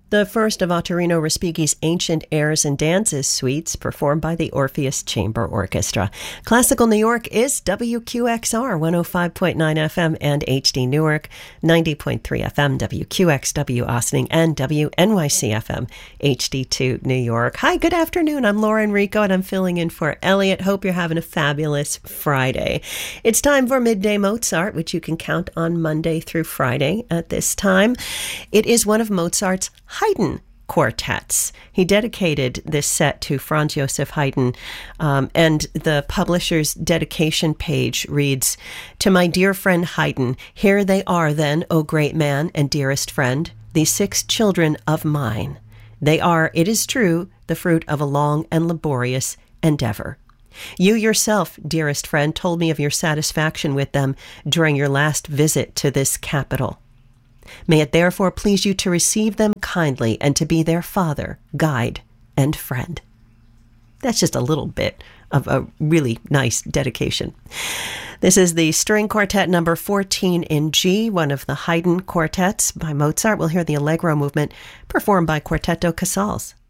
The first of Ottorino Respighi's ancient airs and dances suites performed by the Orpheus Chamber Orchestra. Classical New York is WQXR 105.9 FM and HD Newark, 90.3 FM, WQXW Ossining, and WNYC FM, HD2 New York. Hi, good afternoon. I'm Laura Enrico, and I'm filling in for Elliot. Hope you're having a fabulous Friday. It's time for Midday Mozart, which you can count on Monday through Friday at this time. It is one of Mozart's Haydn quartets. He dedicated this set to Franz Joseph Haydn, and the publisher's dedication page reads, "To my dear friend Haydn, here they are then, O great man and dearest friend, these 6 children of mine. They are, it is true, the fruit of a long and laborious endeavor. You yourself, dearest friend, told me of your satisfaction with them during your last visit to this capital. May it therefore please you to receive them kindly and to be their father, guide, and friend." That's just a little bit of a really nice dedication. This is the string quartet number 14 in G, one of the Haydn quartets by Mozart. We'll hear the Allegro movement performed by Quartetto Casals.